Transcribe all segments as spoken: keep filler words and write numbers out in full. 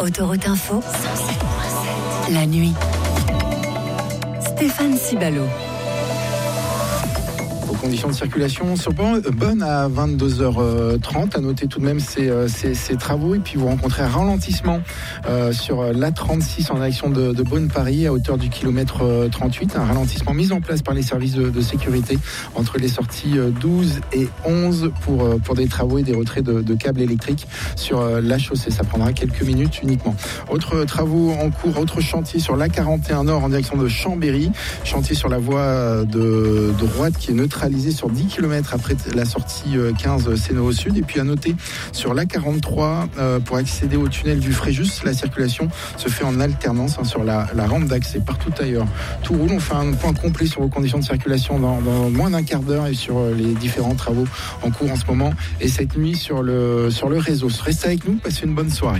Autoroute Info, la nuit. Stéphane Cibalo. Conditions de circulation sont bonnes à vingt-deux heures trente. À noter tout de même ces, ces, ces travaux. Et puis vous rencontrez un ralentissement euh, sur l'A trente-six en direction de, de Beaune-Paris à hauteur du kilomètre trente-huit. Un ralentissement mis en place par les services de, de sécurité entre les sorties douze et onze pour, pour des travaux et des retraits de, de câbles électriques sur la chaussée. Ça prendra quelques minutes uniquement. Autres travaux en cours, autre chantier sur l'A quarante et un Nord en direction de Chambéry. Chantier sur la voie de, de droite qui est neutralisée sur dix kilomètres après la sortie quinze Sénat au sud. Et puis à noter sur l'A quarante-trois euh, pour accéder au tunnel du Fréjus, la circulation se fait en alternance hein, sur la, la rampe d'accès. Partout ailleurs tout roule. On fait un point complet sur vos conditions de circulation dans, dans moins d'un quart d'heure et sur les différents travaux en cours en ce moment et cette nuit sur le, sur le réseau. Restez avec nous, passez une bonne soirée.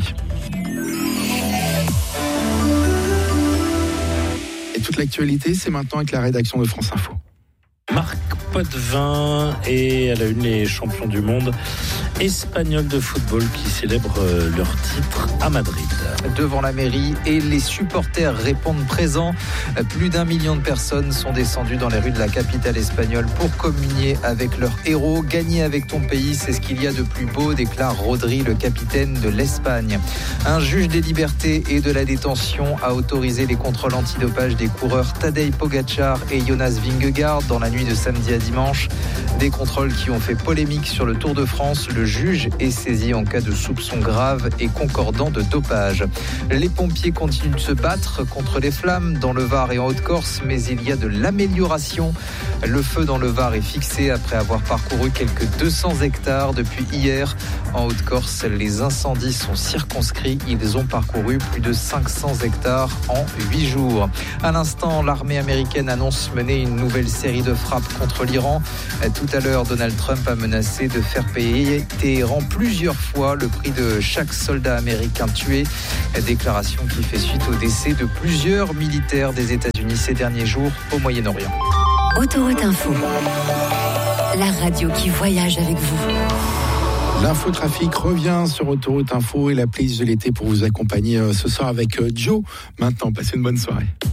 Et toute l'actualité, c'est maintenant avec la rédaction de France Info. Marc Potvin et à la une les champions du monde espagnols de football qui célèbrent leur titre à Madrid. Devant la mairie et les supporters répondent présents. Plus d'un million de personnes sont descendues dans les rues de la capitale espagnole pour communier avec leurs héros. Gagner avec ton pays, c'est ce qu'il y a de plus beau, déclare Rodri, le capitaine de l'Espagne. Un juge des libertés et de la détention a autorisé les contrôles antidopage des coureurs Tadej Pogačar et Jonas Vingegaard dans la nuit de samedi à dimanche. Des contrôles qui ont fait polémique sur le Tour de France. Le juge est saisi en cas de soupçons graves et concordants de dopage. Les pompiers continuent de se battre contre les flammes dans le Var et en Haute-Corse, mais il y a de l'amélioration. Le feu dans le Var est fixé après avoir parcouru quelques deux cents hectares depuis hier. En Haute-Corse, les incendies sont circonscrits. Ils ont parcouru plus de cinq cents hectares en huit jours. À l'instant, l'armée américaine annonce mener une nouvelle série de frappes contre l'Iran. Tout à l'heure, Donald Trump a menacé de faire payer Téhéran plusieurs fois le prix de chaque soldat américain tué. Déclaration qui fait suite au décès de plusieurs militaires des États-Unis ces derniers jours au Moyen-Orient. Autoroute Info, la radio qui voyage avec vous. L'infotrafic revient sur Autoroute Info et la playlist de l'été pour vous accompagner ce soir avec Joe. Maintenant, passez une bonne soirée.